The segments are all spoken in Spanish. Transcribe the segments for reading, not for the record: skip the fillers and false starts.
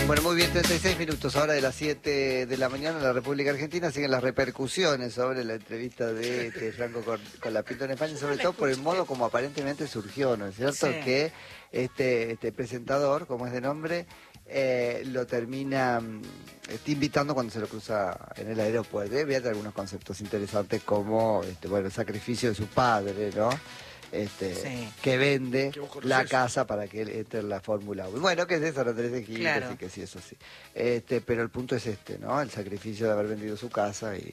Bueno, muy bien, 36 minutos ahora de las 7 de la mañana en la República Argentina. Siguen las repercusiones sobre la entrevista de Franco con la Pinto en España, sobre todo por el modo como aparentemente surgió, ¿no es cierto? Sí. Que este presentador, como es de nombre, lo termina invitando cuando se lo cruza en el aeropuerto. Había algunos conceptos interesantes como bueno, el sacrificio de su padre, ¿no? Sí. Que vende Que vos conocés. la casa para que él entre en la Fórmula 1. Bueno, que es eso, no tenés equipos, Claro. así que sí, eso sí. Pero el punto es ¿no? El sacrificio de haber vendido su casa y,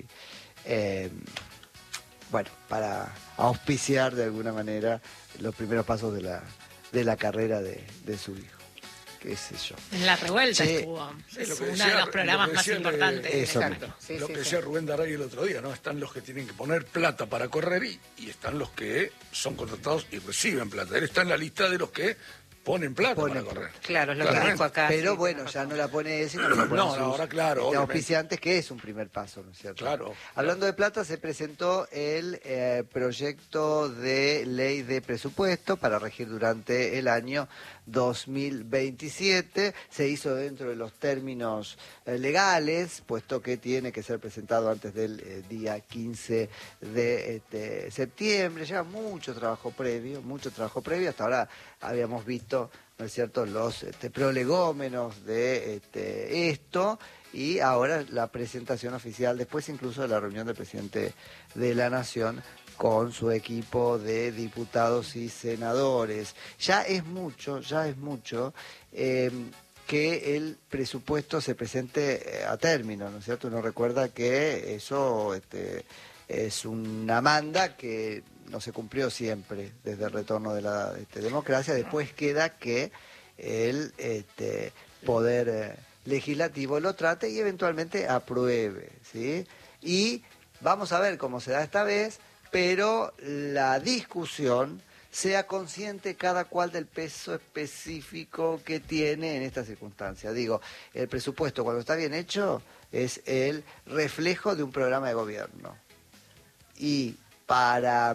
bueno, para auspiciar de alguna manera los primeros pasos de la carrera de su hijo. Qué sé yo. En la revuelta Sí. estuvo. Sí, Es lo que uno decía- de los programas lo que más decía importantes. Eso Exacto. mismo. Sí, lo sí, que sí. decía Rubén Daray el otro día, ¿no? Están los que tienen que poner plata para correr y están los que son contratados y reciben plata. Él está en la lista de los que ponen plata Ponen para correr. Claro, es lo que Claramente. dijo acá. Pero sí, bueno, tenés ya razón. no la pone él, sino que la ponen No, sus ahora, claro, obviamente. auspiciantes, que es un primer paso, ¿no es cierto? Claro. Hablando de plata, se presentó el proyecto de ley de presupuesto para regir durante el año 2027. Se hizo dentro de los términos legales, puesto que tiene que ser presentado antes del día 15 de septiembre. Lleva mucho trabajo previo. Hasta ahora habíamos visto, ¿no es cierto?, los prolegómenos de esto, y ahora la presentación oficial, después incluso de la reunión del presidente de la Nación con su equipo de diputados y senadores. Ya es mucho que el presupuesto se presente a término, ¿no es cierto? Uno recuerda que eso es una manda que no se cumplió siempre desde el retorno de la democracia. Después queda que el poder legislativo lo trate y eventualmente apruebe, ¿sí? Y vamos a ver cómo se da esta vez, pero la discusión sea consciente cada cual del peso específico que tiene en esta circunstancia. Digo, el presupuesto cuando está bien hecho es el reflejo de un programa de gobierno. Y para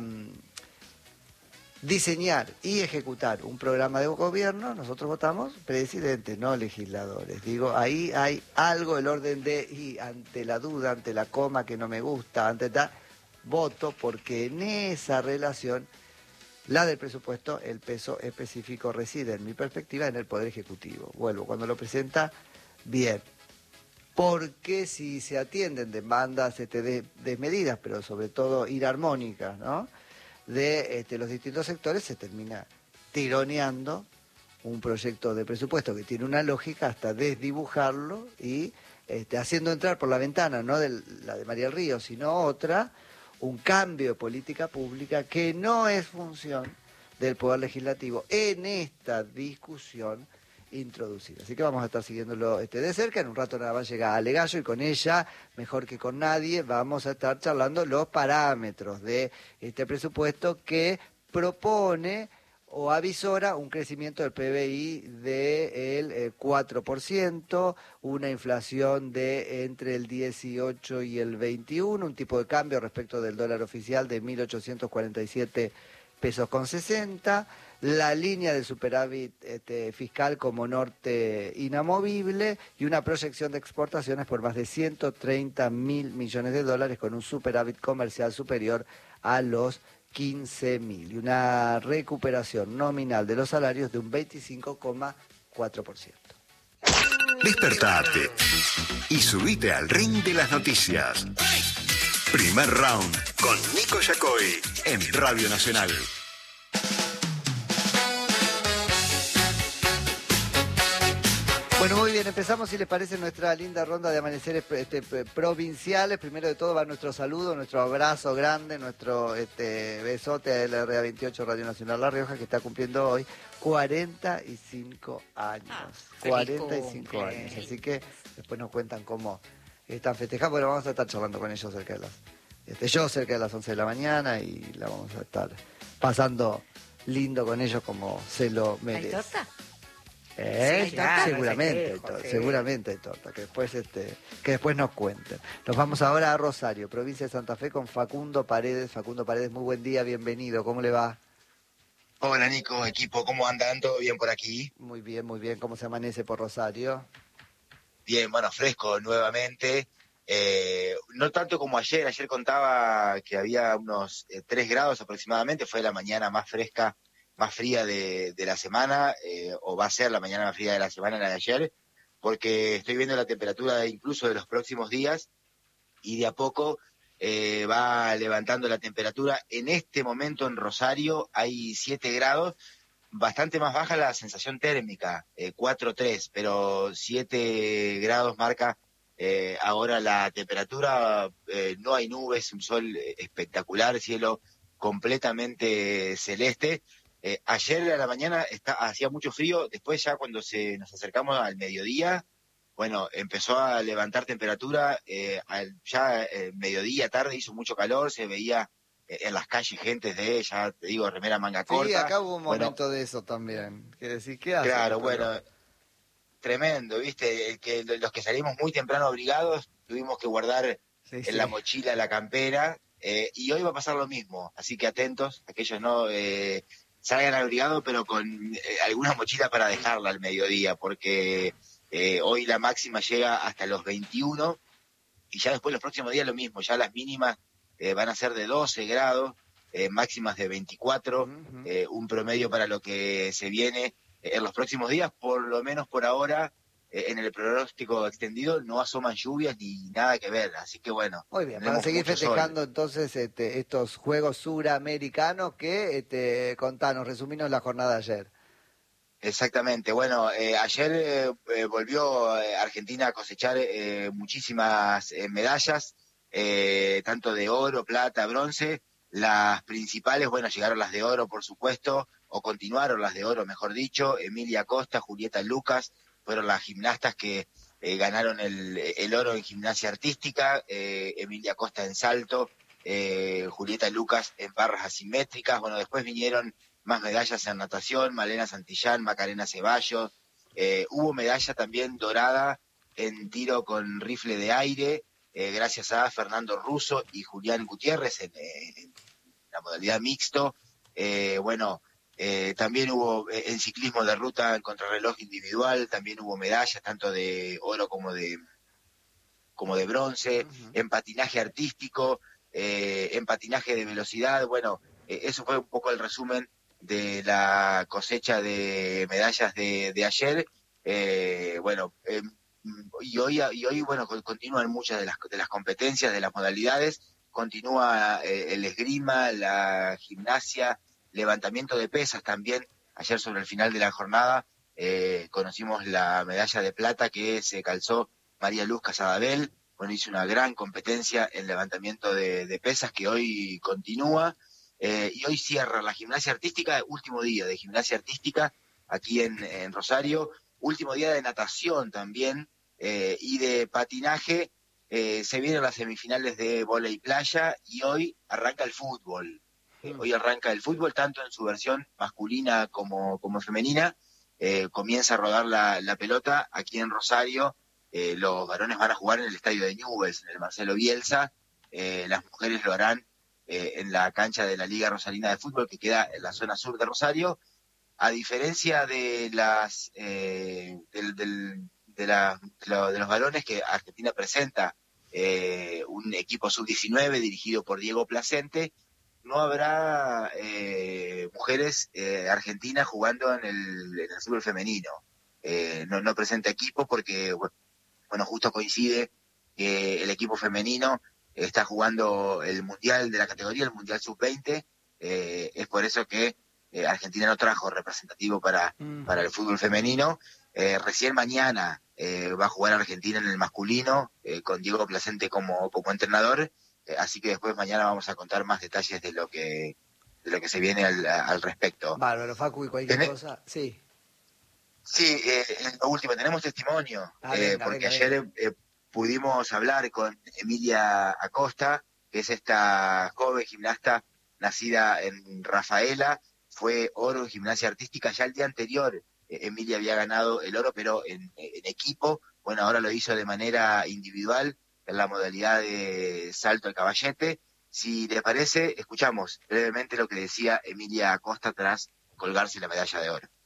diseñar y ejecutar un programa de gobierno, nosotros votamos presidente, no legisladores. Digo, ahí hay algo, el orden de, y ante la duda, ante la coma que no me gusta, ante tal, voto, porque en esa relación, la del presupuesto, el peso específico reside, en mi perspectiva, en el Poder Ejecutivo. Vuelvo, cuando lo presenta, bien. Porque si se atienden demandas desmedidas, pero sobre todo inarmónicas, ¿no?, de los distintos sectores, se termina tironeando un proyecto de presupuesto que tiene una lógica hasta desdibujarlo y haciendo entrar por la ventana, no la de María del Río, sino otra, un cambio de política pública que no es función del Poder Legislativo en esta discusión introducida. Así que vamos a estar siguiéndolo de cerca. En un rato nada más llega Ale Gallo y con ella, mejor que con nadie, vamos a estar charlando los parámetros de este presupuesto que propone o avisora un crecimiento del PBI del 4%, una inflación de entre el 18 y el 21, un tipo de cambio respecto del dólar oficial de 1.847 pesos con 60, la línea del superávit fiscal como norte inamovible y una proyección de exportaciones por más de 130.000 millones de dólares con un superávit comercial superior a los 15.000 y una recuperación nominal de los salarios de un 25,4%. Despertate y subite al ring de las noticias. Primer round con Nico Yacoy en Radio Nacional. Bueno, muy bien, empezamos, si les parece, nuestra linda ronda de amaneceres provinciales. Primero de todo va nuestro saludo, nuestro abrazo grande, nuestro besote a LRA 28 Radio Nacional La Rioja, que está cumpliendo hoy 45 años. Feliz 45 cumple. años, así que después nos cuentan cómo están festejando. Bueno, vamos a estar charlando con ellos cerca de yo cerca de las 11 de la mañana, y la vamos a estar pasando lindo con ellos como se lo ¿Hay merece. torta? Sí, claro, seguramente, ese quejo, sí. seguramente hay torta, que después nos cuenten. Nos vamos ahora a Rosario, provincia de Santa Fe, con Facundo Paredes. Facundo Paredes, muy buen día, bienvenido, ¿cómo le va? Hola Nico, equipo, ¿cómo andan? ¿Todo bien por aquí? Muy bien, ¿cómo se amanece por Rosario? Bien, bueno, fresco nuevamente. No tanto como ayer contaba que había unos 3 grados aproximadamente, fue la mañana más fresca, más fría de la semana, o va a ser la mañana más fría de la semana, la de ayer, porque estoy viendo la temperatura incluso de los próximos días y de a poco va levantando la temperatura. En este momento en Rosario hay 7 grados, bastante más baja la sensación térmica, 4,3, pero 7 grados marca ahora la temperatura. No hay nubes, un sol espectacular, cielo completamente celeste. Ayer a la mañana hacía mucho frío, después ya cuando nos acercamos al mediodía, bueno, empezó a levantar temperatura, ya mediodía, tarde hizo mucho calor, se veía en las calles gente ya te digo, remera manga corta. Sí, acá hubo un Bueno, momento de eso también. Quiere decir, ¿qué hace? claro, bueno, tremendo, ¿viste? Que los que salimos muy temprano abrigados tuvimos que guardar Sí, en sí. la mochila la campera, y hoy va a pasar lo mismo, así que atentos, aquellos no salgan abrigados, pero con alguna mochila para dejarla al mediodía, porque hoy la máxima llega hasta los 21 y ya después los próximos días lo mismo, ya las mínimas van a ser de 12 grados, máximas de 24, un promedio para lo que se viene en los próximos días, por lo menos por ahora. En el pronóstico extendido no asoman lluvias ni nada que ver, así que bueno. Muy bien, para tenemos seguir mucho festejando sol. entonces estos Juegos Suramericanos que contanos, resuminos la jornada de ayer. Exactamente, bueno, ayer volvió Argentina a cosechar muchísimas medallas, tanto de oro, plata, bronce. Las principales, bueno, llegaron las de oro, por supuesto, o continuaron las de oro, mejor dicho. Emilia Costa, Julieta Lucas, fueron las gimnastas que ganaron el oro en gimnasia artística. Emilia Costa en salto, Julieta Lucas en barras asimétricas. Bueno, después vinieron más medallas en natación, Malena Santillán, Macarena Ceballos. Hubo medalla también dorada en tiro con rifle de aire, gracias a Fernando Russo y Julián Gutiérrez en la modalidad mixto. También hubo en ciclismo de ruta en contrarreloj individual, también hubo medallas tanto de oro como de bronce, en patinaje artístico, en patinaje de velocidad. Bueno, eso fue un poco el resumen de la cosecha de medallas de ayer. Y hoy bueno, continúan muchas de las competencias, de las modalidades. Continúa el esgrima, la gimnasia, levantamiento de pesas también. Ayer sobre el final de la jornada conocimos la medalla de plata que se calzó María Luz Casadabel. Bueno, hizo una gran competencia en levantamiento de pesas que hoy continúa. Y hoy cierra la gimnasia artística, último día de gimnasia artística aquí en Rosario, último día de natación también, y de patinaje. Se vienen las semifinales de vóley playa y hoy arranca el fútbol. Hoy arranca el fútbol tanto en su versión masculina como femenina. Comienza a rodar la pelota aquí en Rosario. Los varones van a jugar en el estadio de Newell's, en el Marcelo Bielsa. Las mujeres lo harán en la cancha de la Liga Rosarina de Fútbol, que queda en la zona sur de Rosario. A diferencia de los varones, que Argentina presenta un equipo sub-19 dirigido por Diego Placente, no habrá mujeres argentinas jugando en el fútbol femenino. No presenta equipo porque, bueno, justo coincide que el equipo femenino está jugando el Mundial de la categoría, el Mundial Sub-20. Es por eso que Argentina no trajo representativo para el fútbol femenino. Recién mañana va a jugar Argentina en el masculino, con Diego Placente como entrenador. Así que después mañana vamos a contar más detalles de lo que se viene al respecto. Bárbaro, Facu, y cualquier cosa. Sí. Sí, lo último, tenemos testimonio, porque ayer pudimos hablar con Emilia Acosta, que es esta joven gimnasta nacida en Rafaela. Fue oro en gimnasia artística. Ya el día anterior Emilia había ganado el oro, pero en equipo. Bueno, ahora lo hizo de manera individual en la modalidad de salto al caballete. Si le parece, escuchamos brevemente lo que decía Emilia Acosta tras colgarse la medalla de oro.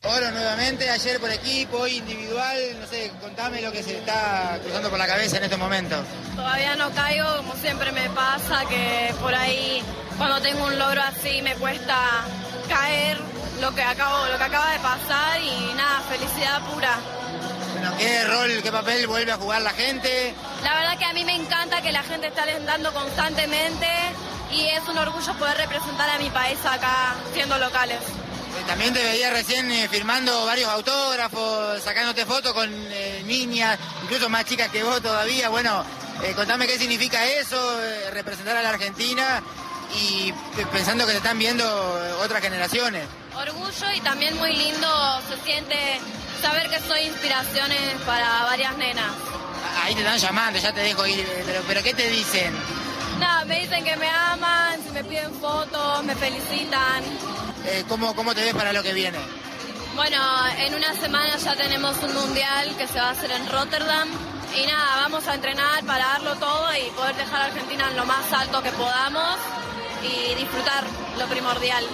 Oro nuevamente, ayer por equipo, hoy individual, no sé, contame lo que se está cruzando por la cabeza en estos momentos. Todavía no caigo, como siempre me pasa, que por ahí cuando tengo un logro así me cuesta caer lo que acaba de pasar y nada, felicidad pura. Bueno, ¿qué rol, qué papel vuelve a jugar la gente? La verdad que a mí me encanta que la gente esté alentando constantemente y es un orgullo poder representar a mi país acá siendo locales. También te veía recién firmando varios autógrafos, sacándote fotos con niñas, incluso más chicas que vos todavía. Bueno, contame qué significa eso, representar a la Argentina y pensando que te están viendo otras generaciones. Orgullo y también muy lindo se siente saber que soy inspiraciones para varias nenas. Ahí te están llamando, ya te dejo ir, pero ¿qué te dicen? Nada, me dicen que me aman, me piden fotos, me felicitan. ¿Cómo te ves para lo que viene? Bueno, en una semana ya tenemos un mundial que se va a hacer en Rotterdam. Y nada, vamos a entrenar para darlo todo y poder dejar a Argentina en lo más alto que podamos y disfrutar lo primordial.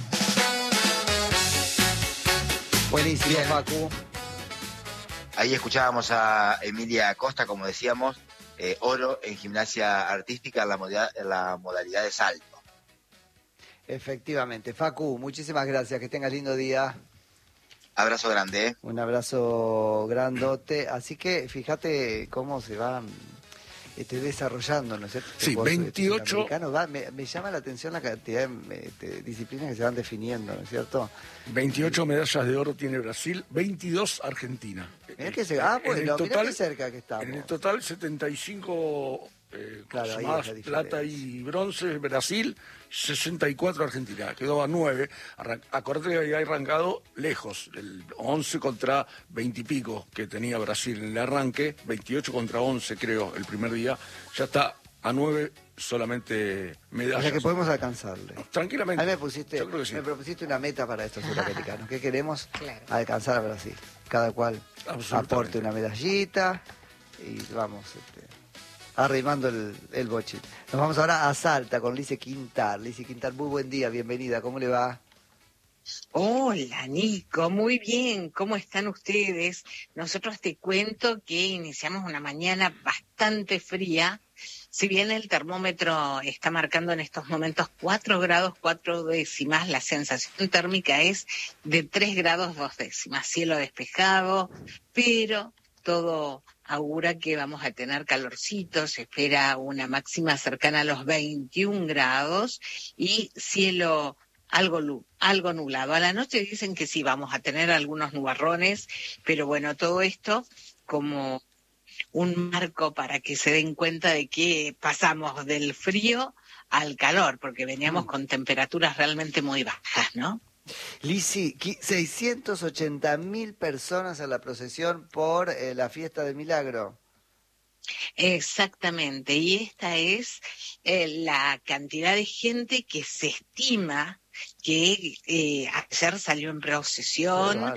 Buenísimo, Facu. Ahí escuchábamos a Emilia Acosta, como decíamos, oro en gimnasia artística en la modalidad de salto. Efectivamente. Facu, muchísimas gracias. Que tengas lindo día. Abrazo grande. Un abrazo grandote. Así que fíjate cómo se va desarrollando, ¿no es cierto? Sí, 28. Me llama la atención la cantidad de disciplinas que se van definiendo, ¿no es cierto? 28 medallas de oro tiene Brasil, 22 Argentina. Mirá que mirá qué cerca que estamos. En el total 75 claro, más plata y bronce Brasil, 64 Argentina, quedó a 9. Acordate que había arrancado lejos, el 11 contra 20 y pico que tenía Brasil en el arranque, 28 contra 11 creo el primer día, ya está a 9 solamente medallas. O sea que podemos alcanzarle. Tranquilamente. A mí me propusiste una meta para estos suramericanos, que queremos alcanzar a Brasil. Cada cual aporte una medallita y vamos arrimando el bochín. Nos vamos ahora a Salta con Lice Quintar. Lice Quintar, muy buen día, bienvenida, ¿cómo le va? Hola, Nico, muy bien, ¿cómo están ustedes? Nosotros te cuento que iniciamos una mañana bastante fría, si bien el termómetro está marcando en estos momentos 4 grados 4 décimas, la sensación térmica es de 3 grados 2 décimas, cielo despejado, pero todo augura que vamos a tener calorcito, se espera una máxima cercana a los 21 grados y cielo algo nublado. A la noche dicen que sí, vamos a tener algunos nubarrones, pero bueno, todo esto como un marco para que se den cuenta de que pasamos del frío al calor, porque veníamos con temperaturas realmente muy bajas, ¿no? Lisi, 680.000 personas a la procesión por la fiesta del Milagro. Exactamente, y esta es la cantidad de gente que se estima que ayer salió en procesión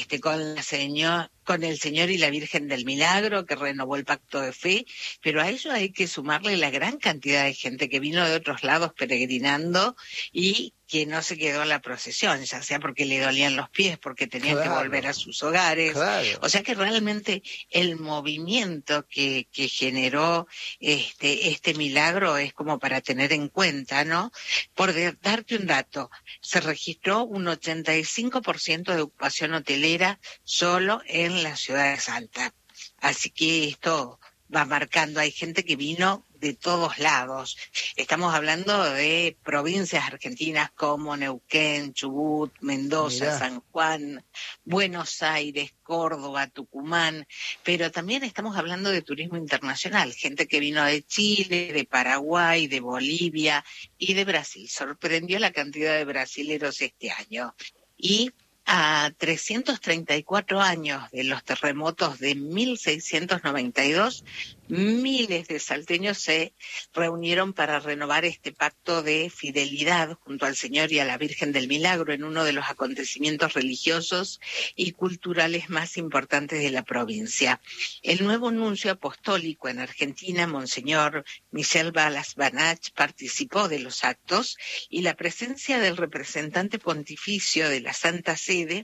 con el Señor y la Virgen del Milagro, que renovó el pacto de fe, pero a ello hay que sumarle la gran cantidad de gente que vino de otros lados peregrinando y que no se quedó en la procesión, ya sea porque le dolían los pies, porque tenían que volver a sus hogares. Claro. O sea que realmente el movimiento que generó este milagro es como para tener en cuenta, ¿no? Por darte un dato, se registró un 85% de ocupación hotelera solo en la ciudad de Salta. Así que esto va marcando, hay gente que vino de todos lados. Estamos hablando de provincias argentinas como Neuquén, Chubut, Mendoza, San Juan, Buenos Aires, Córdoba, Tucumán, pero también estamos hablando de turismo internacional, gente que vino de Chile, de Paraguay, de Bolivia y de Brasil. Sorprendió la cantidad de brasileros este año. Y a 334 años de los terremotos de 1692, miles de salteños se reunieron para renovar este pacto de fidelidad junto al Señor y a la Virgen del Milagro en uno de los acontecimientos religiosos y culturales más importantes de la provincia. El nuevo nuncio apostólico en Argentina, Monseñor Michel Balas Banach, participó de los actos y la presencia del representante pontificio de la Santa Sede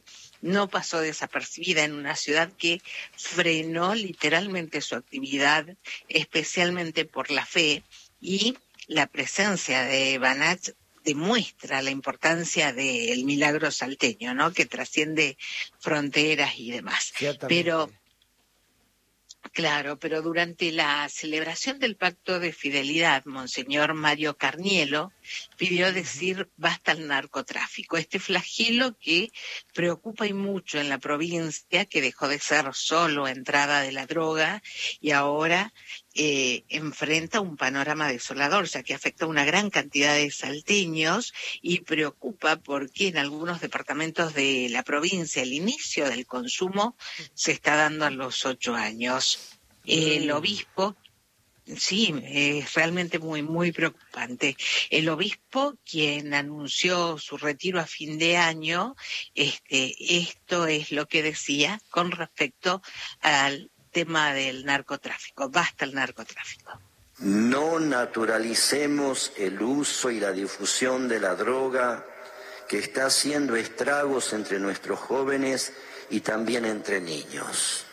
no pasó desapercibida en una ciudad que frenó literalmente su actividad, especialmente por la fe, y la presencia de Banach demuestra la importancia del milagro salteño, ¿no? Que trasciende fronteras y demás. Pero claro, pero durante la celebración del Pacto de Fidelidad, Monseñor Mario Carnielo pidió decir basta al narcotráfico, este flagelo que preocupa y mucho en la provincia, que dejó de ser solo entrada de la droga y ahora enfrenta un panorama desolador, ya que afecta a una gran cantidad de salteños y preocupa porque en algunos departamentos de la provincia el inicio del consumo se está dando a los 8 años. El obispo, sí, es realmente muy, muy preocupante. El obispo, quien anunció su retiro a fin de año, esto es lo que decía con respecto al tema del narcotráfico. Basta el narcotráfico. No naturalicemos el uso y la difusión de la droga que está haciendo estragos entre nuestros jóvenes y también entre niños.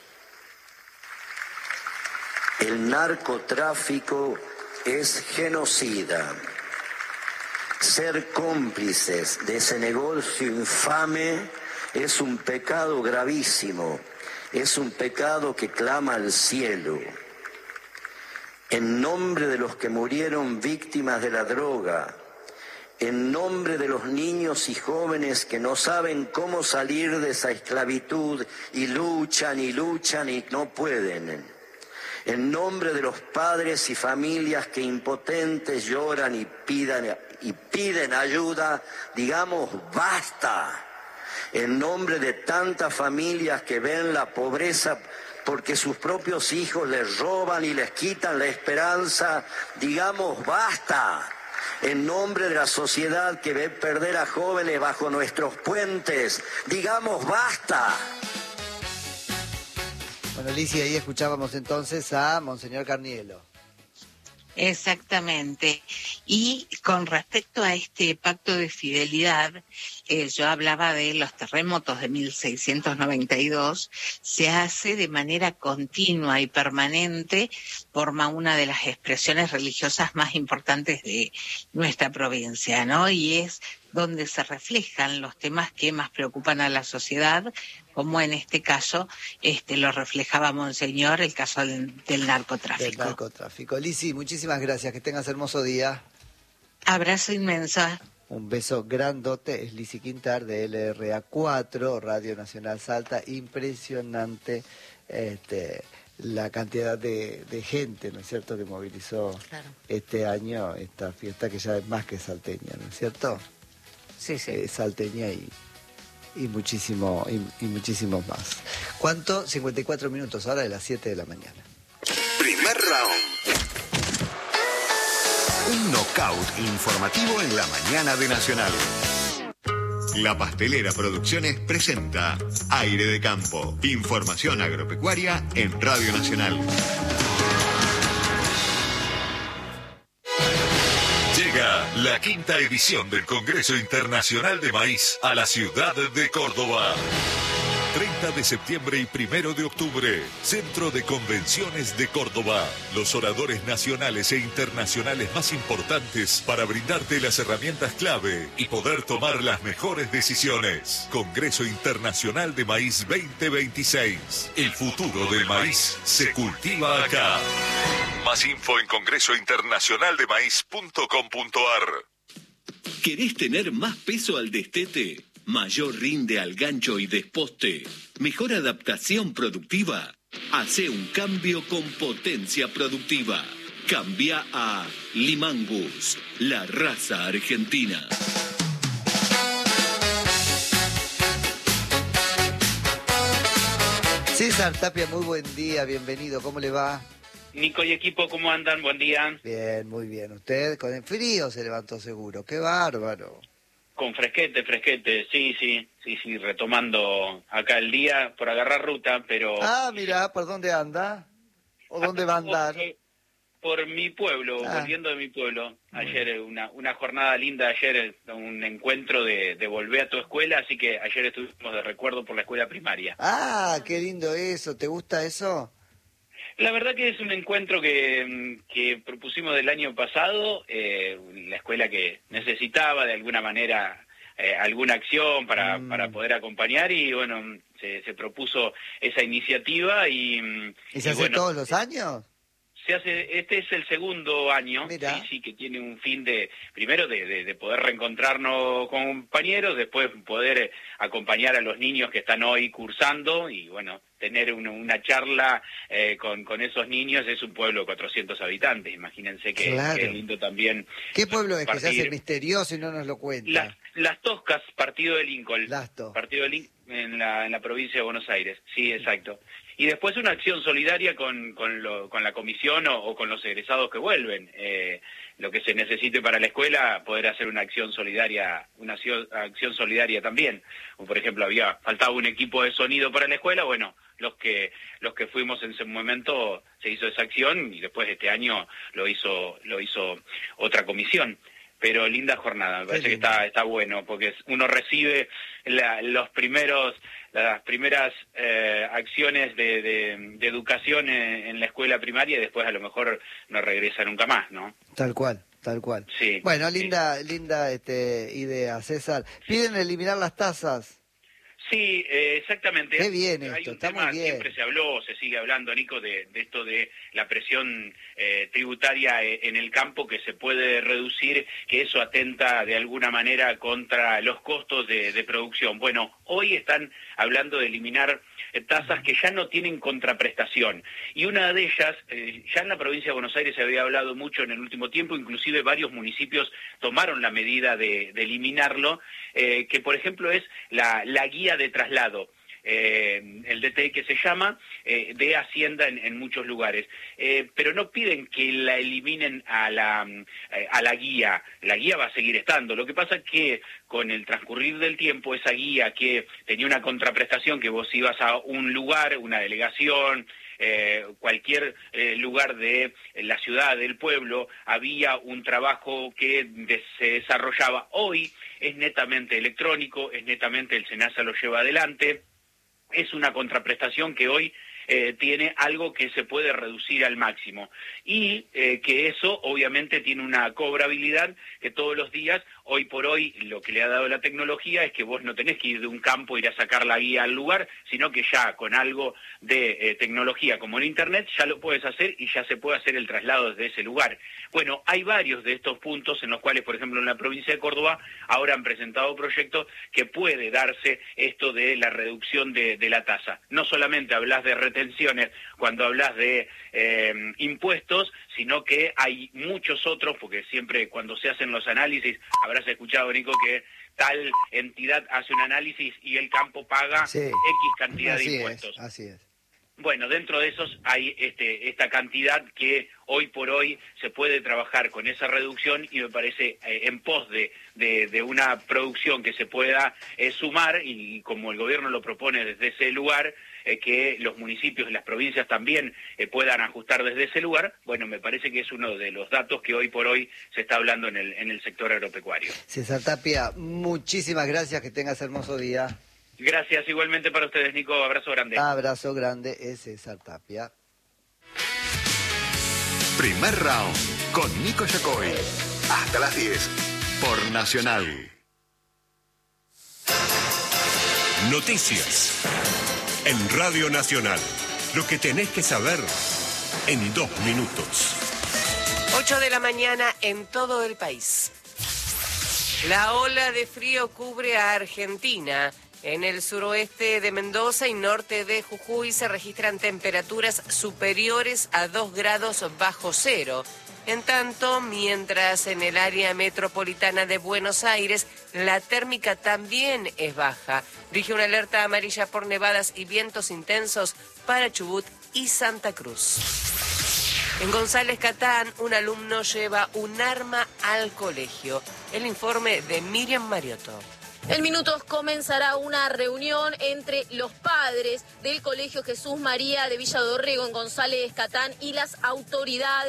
El narcotráfico es genocida. Ser cómplices de ese negocio infame es un pecado gravísimo. Es un pecado que clama al cielo. En nombre de los que murieron víctimas de la droga, en nombre de los niños y jóvenes que no saben cómo salir de esa esclavitud y luchan y no pueden, en nombre de los padres y familias que impotentes lloran y piden ayuda, digamos basta. En nombre de tantas familias que ven la pobreza porque sus propios hijos les roban y les quitan la esperanza, digamos basta. En nombre de la sociedad que ve perder a jóvenes bajo nuestros puentes, digamos basta. Bueno, Lizzy, ahí escuchábamos entonces a Monseñor Carnielo. Exactamente. Y con respecto a este pacto de fidelidad, yo hablaba de los terremotos de 1692, se hace de manera continua y permanente, forma una de las expresiones religiosas más importantes de nuestra provincia, ¿no? Y es donde se reflejan los temas que más preocupan a la sociedad, como en este caso lo reflejaba Monseñor, el caso del narcotráfico. Del narcotráfico. Lizzy, muchísimas gracias, que tengas hermoso día. Abrazo inmenso. Un beso grandote, es Lizzy Quintar de LRA4, Radio Nacional Salta, impresionante la cantidad de gente, ¿no es cierto?, que movilizó este año esta fiesta que ya es más que salteña, ¿no es cierto? Sí, sí. Salteña y muchísimos más. ¿Cuánto? 54 minutos, ahora de las 7 de la mañana. Primer round. Un knockout informativo en la mañana de Nacional. La Pastelera Producciones presenta Aire de Campo. Información agropecuaria en Radio Nacional. Llega la 5ª edición del Congreso Internacional de Maíz a la ciudad de Córdoba. 30 de septiembre y 1 de octubre, Centro de Convenciones de Córdoba. Los oradores nacionales e internacionales más importantes para brindarte las herramientas clave y poder tomar las mejores decisiones. Congreso Internacional de Maíz 2026. El futuro del maíz se cultiva acá. Más info en congresointernacionaldemaíz.com.ar. ¿Querés tener más peso al destete? Mayor rinde al gancho y desposte. Mejor adaptación productiva. Hace un cambio con potencia productiva. Cambia a Limangus, la raza argentina. César Tapia, muy buen día, bienvenido, ¿cómo le va? Nico y equipo, ¿cómo andan? Buen día. Bien, muy bien. ¿Usted con el frío se levantó seguro? ¡Qué bárbaro! Con fresquete, sí, retomando acá el día por agarrar ruta, pero... Ah, mira, ¿por dónde anda? ¿O dónde va a andar? por mi pueblo, volviendo de mi pueblo. Ayer una jornada linda, ayer un encuentro de volver a tu escuela, así que ayer estuvimos de recuerdo por la escuela primaria. Ah, qué lindo eso, ¿te gusta eso? La verdad que es un encuentro que propusimos del año pasado, la escuela que necesitaba de alguna manera alguna acción para poder acompañar y bueno, se propuso esa iniciativa y se hace todos los años. Se hace, este es el segundo año, sí, que tiene un fin primero de poder reencontrarnos con compañeros, después poder acompañar a los niños que están hoy cursando y bueno, tener una charla con esos niños. Es un pueblo de 400 habitantes, imagínense que es lindo también. ¿Qué pueblo es que se hace misterioso y no nos lo cuenta? Las Toscas, partido de Lincoln. Partido de Lincoln en la provincia de Buenos Aires, sí, exacto. Y después una acción solidaria con la comisión o con los egresados que vuelven. Lo que se necesite para la escuela, poder hacer una acción solidaria también. Como por ejemplo, faltaba un equipo de sonido para la escuela, bueno, los que fuimos en ese momento se hizo esa acción y después este año lo hizo otra comisión. Pero linda jornada, me parece que está bueno, porque uno recibe las primeras acciones de educación en la escuela primaria y después a lo mejor no regresa nunca más, ¿no? Tal cual. Sí. Bueno, linda idea, César. Piden eliminar las tasas. Sí, exactamente. Qué bien Hay esto, un está tema, muy bien. Siempre se habló, se sigue hablando, Nico, de esto de la presión tributaria en el campo que se puede reducir, que eso atenta de alguna manera contra los costos de producción. Bueno, hoy están hablando de eliminar tasas que ya no tienen contraprestación. Y una de ellas, ya en la provincia de Buenos Aires se había hablado mucho en el último tiempo, inclusive varios municipios tomaron la medida de eliminarlo, que por ejemplo es la guía de traslado. El DTI que se llama, de Hacienda en muchos lugares. Pero no piden que la eliminen a la guía. La guía va a seguir estando. Lo que pasa es que con el transcurrir del tiempo, esa guía que tenía una contraprestación, que vos ibas a un lugar, una delegación, cualquier lugar de la ciudad, del pueblo, había un trabajo que se desarrollaba. Hoy es netamente electrónico, es netamente el SENASA lo lleva adelante. Es una contraprestación que hoy tiene algo que se puede reducir al máximo y que eso obviamente tiene una cobrabilidad que todos los días, hoy por hoy, lo que le ha dado la tecnología es que vos no tenés que ir de un campo, ir a sacar la guía al lugar, sino que ya con algo de tecnología como el Internet ya lo puedes hacer y ya se puede hacer el traslado desde ese lugar. Bueno, hay varios de estos puntos en los cuales, por ejemplo, en la provincia de Córdoba ahora han presentado proyectos que puede darse esto de la reducción de la tasa. No solamente hablas de retenciones cuando hablas de impuestos, sino que hay muchos otros, porque siempre cuando se hacen los análisis, habrás escuchado, Nico, que tal entidad hace un análisis y el campo paga X cantidad de impuestos. Así es. Bueno, dentro de esos hay esta cantidad que hoy por hoy se puede trabajar con esa reducción y me parece en pos de una producción que se pueda sumar y como el gobierno lo propone desde ese lugar, que los municipios y las provincias también puedan ajustar desde ese lugar. Bueno, me parece que es uno de los datos que hoy por hoy se está hablando en el sector agropecuario. César Tapia, muchísimas gracias, que tengas hermoso día. Gracias, igualmente para ustedes, Nico. Abrazo grande. Abrazo grande, es César Tapia. Primer round con Nico Yacoy. Hasta las 10 por Nacional. Noticias en Radio Nacional. Lo que tenés que saber en 2 minutos. 8 de la mañana en todo el país. La ola de frío cubre a Argentina. En el suroeste de Mendoza y norte de Jujuy se registran temperaturas superiores a 2 grados bajo cero. En tanto, mientras en el área metropolitana de Buenos Aires la térmica también es baja. Rige una alerta amarilla por nevadas y vientos intensos para Chubut y Santa Cruz. En González Catán, un alumno lleva un arma al colegio. El informe de Miriam Mariotto. En minutos comenzará una reunión entre los padres del Colegio Jesús María de Villa Dorrego en González Catán y las autoridades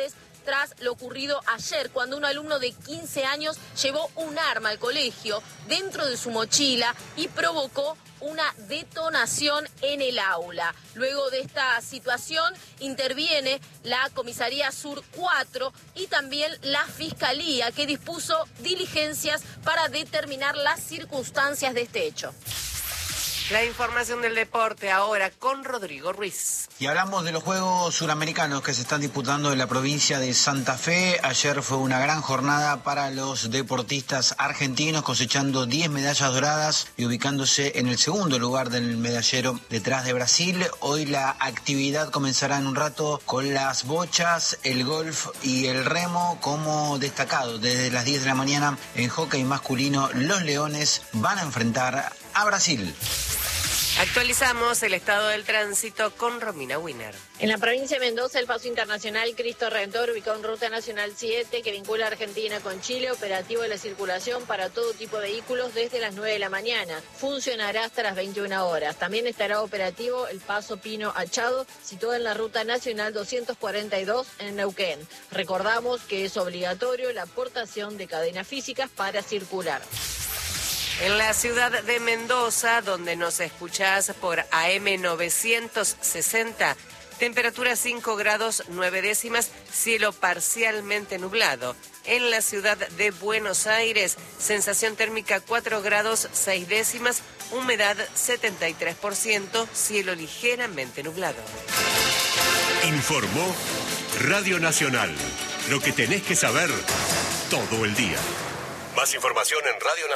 tras lo ocurrido ayer, cuando un alumno de 15 años llevó un arma al colegio dentro de su mochila y provocó una detonación en el aula. Luego de esta situación interviene la Comisaría Sur 4 y también la Fiscalía, que dispuso diligencias para determinar las circunstancias de este hecho. La información del deporte ahora con Rodrigo Ruiz. Y hablamos de los Juegos Suramericanos que se están disputando en la provincia de Santa Fe. Ayer fue una gran jornada para los deportistas argentinos, cosechando 10 medallas doradas y ubicándose en el segundo lugar del medallero detrás de Brasil. Hoy la actividad comenzará en un rato con las bochas, el golf y el remo como destacado. Desde las 10 de la mañana en hockey masculino, los Leones van a enfrentar a Brasil. Actualizamos el estado del tránsito con Romina Winner. En la provincia de Mendoza, el paso internacional Cristo Redentor, ubicado en Ruta Nacional 7, que vincula a Argentina con Chile, operativo de la circulación para todo tipo de vehículos desde las 9 de la mañana. Funcionará hasta las 21 horas. También estará operativo el paso Pino Achado, situado en la Ruta Nacional 242 en Neuquén. Recordamos que es obligatorio la aportación de cadenas físicas para circular. En la ciudad de Mendoza, donde nos escuchás por AM 960, temperatura 5 grados 9 décimas, cielo parcialmente nublado. En la ciudad de Buenos Aires, sensación térmica 4 grados 6 décimas, humedad 73%, cielo ligeramente nublado. Informó Radio Nacional. Lo que tenés que saber todo el día. Más información en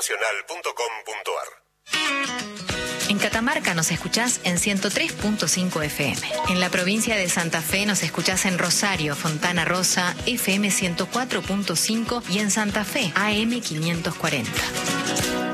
radionacional.com.ar. En Catamarca nos escuchás en 103.5 FM. En la provincia de Santa Fe nos escuchás en Rosario, Fontana Rosa, FM 104.5 y en Santa Fe, AM 540.